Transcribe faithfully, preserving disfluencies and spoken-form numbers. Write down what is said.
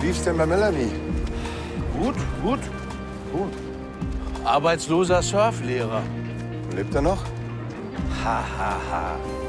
lief's denn bei Melanie? Gut, gut. Gut. Arbeitsloser Surflehrer. Lebt er noch? Ha, ha, ha.